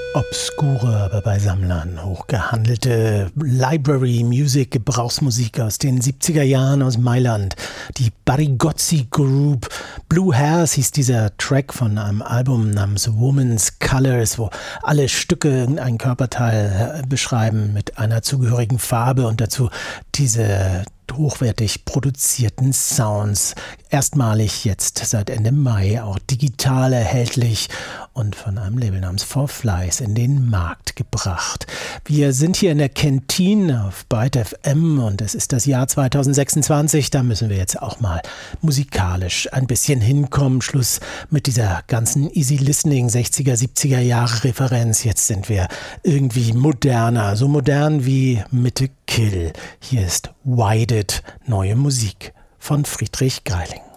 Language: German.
Obskure, aber bei Sammlern hochgehandelte Library Music, Gebrauchsmusik aus den 70er Jahren aus Mailand. Die Barigozzi Group. Blue Hairs hieß dieser Track von einem Album namens Woman's Colors, wo alle Stücke irgendein Körperteil beschreiben mit einer zugehörigen Farbe und dazu diese hochwertig produzierten Sounds. Erstmalig jetzt seit Ende Mai auch digital erhältlich und von einem Label namens Four Flies in den Markt gebracht. Wir sind hier in der Kantine auf Byte FM und es ist das Jahr 2026. Da müssen wir jetzt auch mal musikalisch ein bisschen hinkommen. Schluss mit dieser ganzen Easy Listening 60er, 70er Jahre Referenz. Jetzt sind wir irgendwie moderner, so modern wie Mitte Kill. Hier ist Wide It, neue Musik von Friedrich Greiling.